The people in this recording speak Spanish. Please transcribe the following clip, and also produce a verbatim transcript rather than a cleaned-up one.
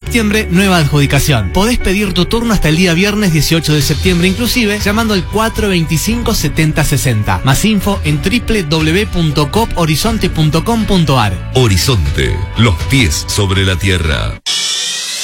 septiembre, nueva adjudicación. Podés pedir tu turno hasta el día viernes dieciocho de septiembre inclusive, llamando al cuatro veinticinco setenta sesenta. Más info en doble u doble u doble u punto cop horizonte punto com punto ar. Horizonte, los pies sobre la tierra.